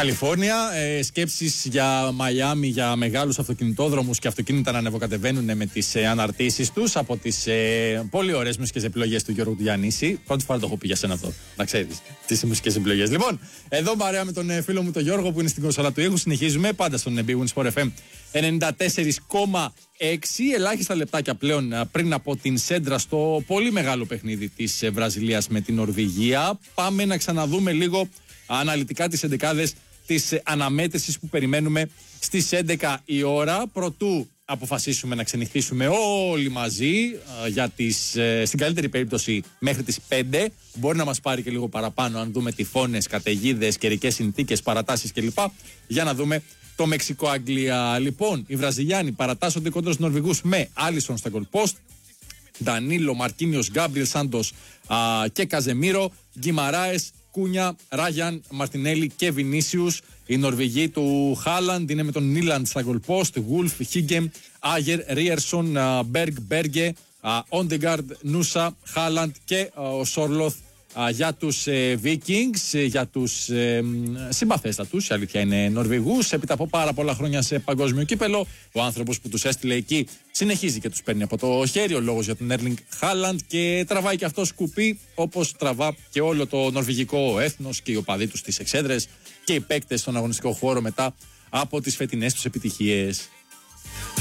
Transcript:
Καλιφόρνια, σκέψεις για Μαϊάμι, για μεγάλους αυτοκινητόδρομους και αυτοκίνητα να ανεβοκατεβαίνουν με τις αναρτήσεις τους από τις πολύ ωραίες μουσικές επιλογές του Γιώργου Γιαννίση. Πρώτη φορά το έχω πει για σένα αυτό, να ξέρεις, τις μουσικές επιλογές. Λοιπόν, εδώ παρέα με τον φίλο μου τον Γιώργο που είναι στην κονσόλα του ήχου, συνεχίζουμε πάντα στον Big Win Sport FM 94,6. Ελάχιστα λεπτάκια πλέον πριν από την σέντρα στο πολύ μεγάλο παιχνίδι της Βραζιλίας με την Νορβηγία. Πάμε να ξαναδούμε λίγο αναλυτικά τις εντεκάδες της αναμέτρησης που περιμένουμε στις 11 η ώρα. Προτού αποφασίσουμε να ξενυχτήσουμε όλοι μαζί για στην καλύτερη περίπτωση μέχρι τις 5. Μπορεί να μας πάρει και λίγο παραπάνω αν δούμε τυφώνες, καταιγίδες, καιρικές συνθήκες, παρατάσεις κλπ. Για να δούμε το Μεξικό-Αγγλία. Λοιπόν, οι Βραζιλιάνοι παρατάσσονται κόντρα στους Νορβηγούς με Άλισον στα goal post, Ντανίλο, Μαρκίνιος, Γκάμπριελ Σάντος και Καζεμίρο, Γκιμαράες, Κούνια, Ράγιαν, Μαρτινέλη και Βινίσιους. Η Νορβηγοί του Χάλαντ είναι με τον Νίλαντ στα goal post, Γουλφ, Χίγκεμ, Άγερ, Ρίερσον, Μπέργκ, Μπέργκε, Όντεγκαρντ, Νούσα, Χάλαντ και ο Σόρλοθ για τους Vikings, για τους συμπαθέστατους, η αλήθεια είναι Νορβηγούς. Έπειτα από πάρα πολλά χρόνια σε παγκόσμιο κύπελο, ο άνθρωπος που τους έστειλε εκεί συνεχίζει και τους παίρνει από το χέρι. Ο λόγος για τον Έρλινγκ Χάλαντ και τραβάει και αυτό σκουπί, όπως τραβά και όλο το νορβηγικό έθνος και οι οπαδοί τους στις εξέδρες και οι παίκτες στον αγωνιστικό χώρο μετά από τις φετινές τους επιτυχίες.